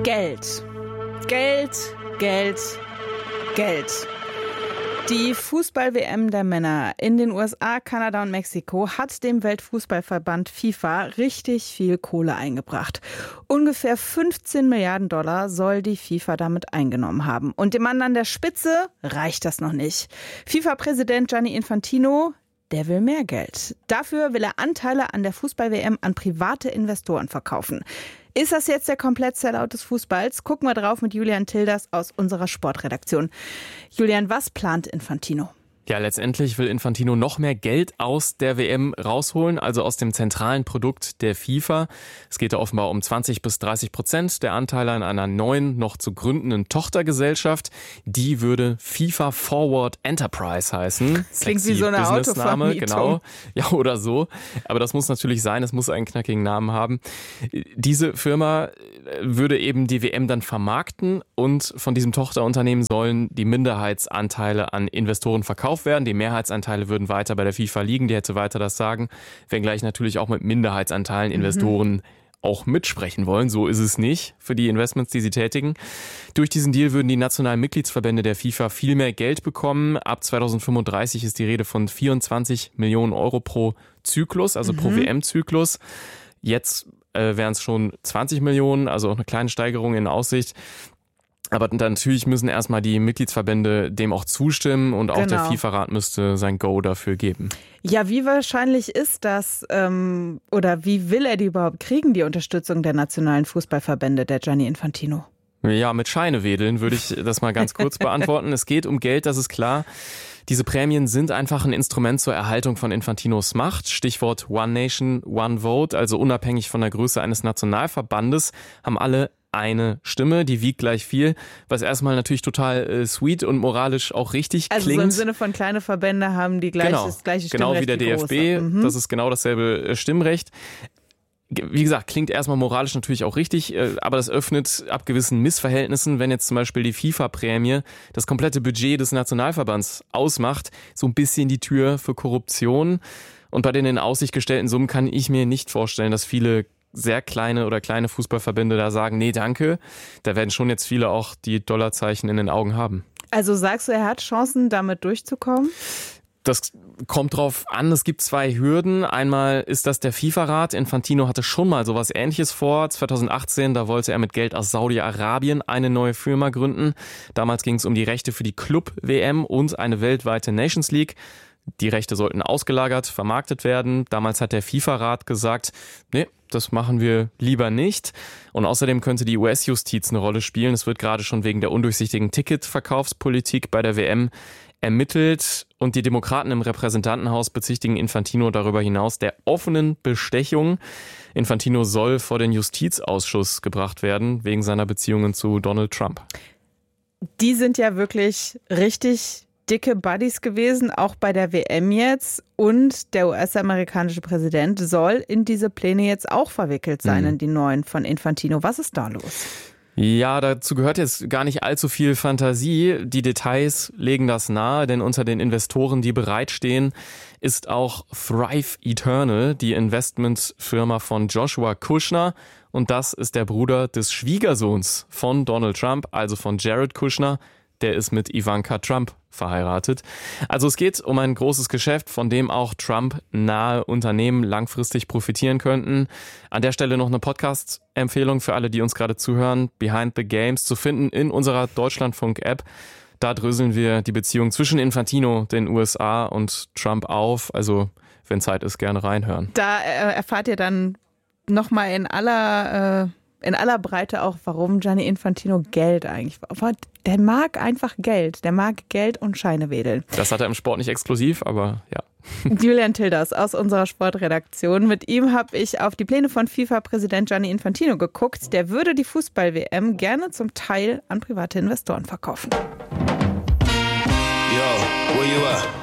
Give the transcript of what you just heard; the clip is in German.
Geld. Geld, Geld, Geld. Die Fußball-WM der Männer in den USA, Kanada und Mexiko hat dem Weltfußballverband FIFA richtig viel Kohle eingebracht. Ungefähr 15 Milliarden Dollar soll die FIFA damit eingenommen haben. Und dem Mann an der Spitze reicht das noch nicht. FIFA-Präsident Gianni Infantino, der will mehr Geld. Dafür will er Anteile an der Fußball-WM an private Investoren verkaufen. Ist das jetzt der Komplett-Sellout des Fußballs? Gucken wir drauf mit Julian Tilders aus unserer Sportredaktion. Julian, was plant Infantino? Ja, letztendlich will Infantino noch mehr Geld aus der WM rausholen, also aus dem zentralen Produkt der FIFA. Es geht da offenbar um 20-30% der Anteile an einer neuen, noch zu gründenden Tochtergesellschaft. Die würde FIFA Forward Enterprise heißen. Das klingt wie so eine Autovermietung. Genau, ja, oder so. Aber das muss natürlich sein, es muss einen knackigen Namen haben. Diese Firma würde eben die WM dann vermarkten und von diesem Tochterunternehmen sollen die Minderheitsanteile an Investoren verkauft werden. Die Mehrheitsanteile würden weiter bei der FIFA liegen, die hätte weiter das Sagen, wenngleich natürlich auch mit Minderheitsanteilen Investoren auch mitsprechen wollen. So ist es nicht für die Investments, die sie tätigen. Durch diesen Deal würden die nationalen Mitgliedsverbände der FIFA viel mehr Geld bekommen. Ab 2035 ist die Rede von 24 Millionen Euro pro Zyklus, also pro WM-Zyklus. Jetzt wären es schon 20 Millionen, also auch eine kleine Steigerung in Aussicht. Aber dann natürlich müssen erstmal die Mitgliedsverbände dem auch zustimmen und auch der FIFA-Rat müsste sein Go dafür geben. Ja, wie wahrscheinlich ist das oder wie will er die überhaupt kriegen, die Unterstützung der nationalen Fußballverbände, der Gianni Infantino? Ja, mit Scheinewedeln würde ich das mal ganz kurz beantworten. Es geht um Geld, das ist klar. Diese Prämien sind einfach ein Instrument zur Erhaltung von Infantinos Macht. Stichwort One Nation, One Vote, also unabhängig von der Größe eines Nationalverbandes, haben alle eine Stimme, die wiegt gleich viel, was erstmal natürlich total sweet und moralisch auch richtig klingt. Also so im Sinne von kleine Verbände haben die das gleiche Stimmrecht genau wie der DFB, das ist genau dasselbe Stimmrecht. Wie gesagt, klingt erstmal moralisch natürlich auch richtig, aber das öffnet ab gewissen Missverhältnissen, wenn jetzt zum Beispiel die FIFA-Prämie das komplette Budget des Nationalverbands ausmacht, so ein bisschen die Tür für Korruption. Und bei den in Aussicht gestellten Summen kann ich mir nicht vorstellen, dass viele sehr kleine oder kleine Fußballverbände da sagen, nee, danke. Da werden schon jetzt viele auch die Dollarzeichen in den Augen haben. Also sagst du, er hat Chancen, damit durchzukommen? Das kommt drauf an, es gibt zwei Hürden. Einmal ist das der FIFA-Rat. Infantino hatte schon mal sowas Ähnliches vor. 2018, da wollte er mit Geld aus Saudi-Arabien eine neue Firma gründen. Damals ging es um die Rechte für die Club-WM und eine weltweite Nations League. Die Rechte sollten ausgelagert, vermarktet werden. Damals hat der FIFA-Rat gesagt, nee, das machen wir lieber nicht. Und außerdem könnte die US-Justiz eine Rolle spielen. Es wird gerade schon wegen der undurchsichtigen Ticketverkaufspolitik bei der WM ermittelt. Und die Demokraten im Repräsentantenhaus bezichtigen Infantino darüber hinaus der offenen Bestechung. Infantino soll vor den Justizausschuss gebracht werden, wegen seiner Beziehungen zu Donald Trump. Die sind ja wirklich richtig dicke Buddies gewesen, auch bei der WM jetzt. Und der US-amerikanische Präsident soll in diese Pläne jetzt auch verwickelt sein, in die neuen von Infantino. Was ist da los? Ja, dazu gehört jetzt gar nicht allzu viel Fantasie. Die Details legen das nahe, denn unter den Investoren, die bereitstehen, ist auch Thrive Eternal, die Investmentfirma von Joshua Kushner. Und das ist der Bruder des Schwiegersohns von Donald Trump, also von Jared Kushner. Der ist mit Ivanka Trump verheiratet. Also es geht um ein großes Geschäft, von dem auch Trump-nahe Unternehmen langfristig profitieren könnten. An der Stelle noch eine Podcast-Empfehlung für alle, die uns gerade zuhören. Behind the Games zu finden in unserer Deutschlandfunk-App. Da dröseln wir die Beziehung zwischen Infantino, den USA und Trump auf. Also wenn Zeit ist, gerne reinhören. Da erfahrt ihr dann nochmal in aller Breite auch, warum Gianni Infantino Geld eigentlich war. Der mag einfach Geld. Der mag Geld und Scheine wedeln. Das hat er im Sport nicht exklusiv, aber ja. Julian Tilders aus unserer Sportredaktion. Mit ihm habe ich auf die Pläne von FIFA-Präsident Gianni Infantino geguckt. Der würde die Fußball-WM gerne zum Teil an private Investoren verkaufen. Yo, where you at?